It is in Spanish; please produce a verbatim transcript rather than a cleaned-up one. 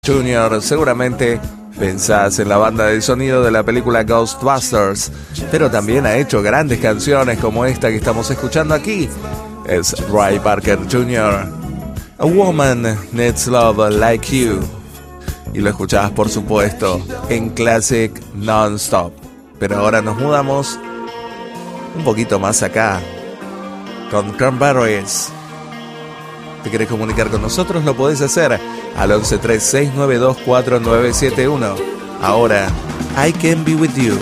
Junior, seguramente pensás en la banda de sonido de la película Ghostbusters, pero también ha hecho grandes canciones como esta que estamos escuchando aquí. Es Ray Parker junior A Woman Needs Love Like You. Y lo escuchás, por supuesto, en Classic Non-Stop. Pero ahora nos mudamos un poquito más acá con Cranberries. ¿Te querés comunicar con nosotros? Lo podés hacer al once tres seis nueve dos cuatro nueve siete uno. Ahora, I Can Be With You.